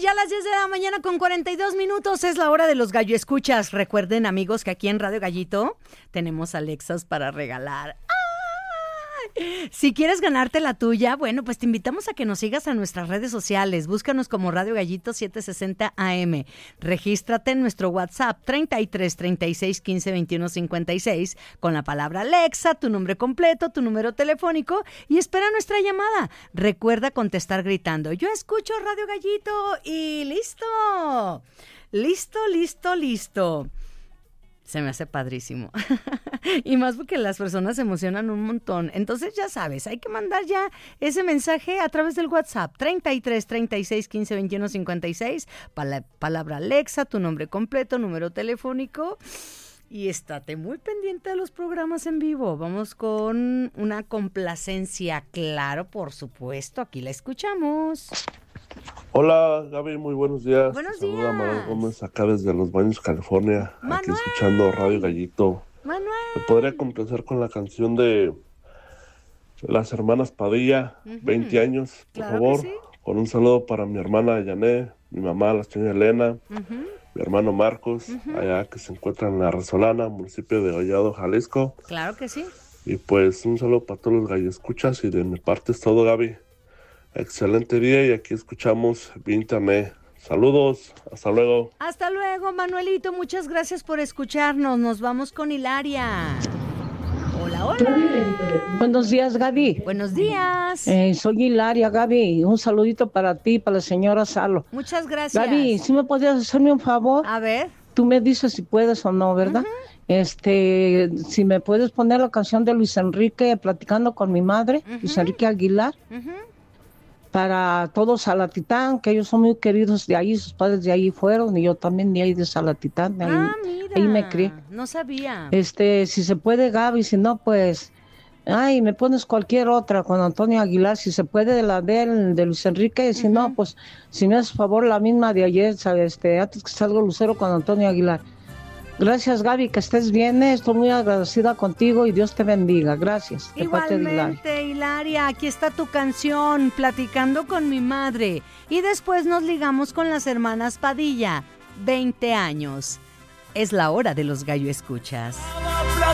ya a las 10 de la mañana con 42 minutos es la hora de los gallo escuchas. Recuerden, amigos, que aquí en Radio Gallito tenemos Alexas para regalar. Si quieres ganarte la tuya, bueno, pues te invitamos a que nos sigas a nuestras redes sociales. Búscanos como Radio Gallito 760 AM. Regístrate en nuestro WhatsApp 33 36 15 21 56 con la palabra Alexa, tu nombre completo, tu número telefónico y espera nuestra llamada. Recuerda contestar gritando: yo escucho Radio Gallito y listo. Listo. Se me hace padrísimo. Y más porque las personas se emocionan un montón. Entonces ya sabes, hay que mandar ya ese mensaje a través del WhatsApp 33 36 15 21 56, palabra Alexa, tu nombre completo, número telefónico. Y estate muy pendiente de los programas en vivo. Vamos con una complacencia, claro, por supuesto. Aquí la escuchamos. Hola Gaby, muy buenos días. Buenos días. días. Manuel Gómez acá desde Los Baños, California. Manuel. Aquí escuchando Radio Gallito. Manuel. ¿Me podría complacer con la canción de las hermanas Padilla, 20 años, por Claro favor? que sí. Con un saludo para mi hermana Yané, mi mamá, la señora Elena, mi hermano Marcos, allá que se encuentra en La Resolana, municipio de Hollado, Jalisco. Claro que sí. Y pues un saludo para todos los galloescuchas y de mi parte es todo, Gaby. Excelente día y aquí escuchamos Víntané. Saludos, hasta luego. Hasta luego, Manuelito, muchas gracias por escucharnos. Nos vamos con Hilaria. Hola. Buenos días, Gaby. Buenos días. Soy Hilaria, Gaby. Un saludito para ti, para la señora Salo. Muchas gracias. Gaby, ¿sí me podrías hacerme un favor? A ver. Tú me dices si puedes o no, ¿verdad? Si me puedes poner la canción de Luis Enrique, Platicando con mi madre, Luis Enrique Aguilar. Para todos Salatitán, que ellos son muy queridos de ahí, sus padres de ahí fueron, y yo también de ahí de Salatitán, de ahí, Mira, ahí me crié. No sabía. Si se puede, Gaby, si no, pues, me pones cualquier otra con Antonio Aguilar, si se puede de Luis Enrique, si no, pues, si me haces favor, la misma de ayer, ¿sabes? Antes que salga Lucero con Antonio Aguilar. Gracias, Gaby, que estés bien, estoy muy agradecida contigo y Dios te bendiga. Gracias. Igualmente, Hilaria, aquí está tu canción, Platicando con mi madre. Y después nos ligamos con las hermanas Padilla, 20 años. Es la hora de los gallo escuchas.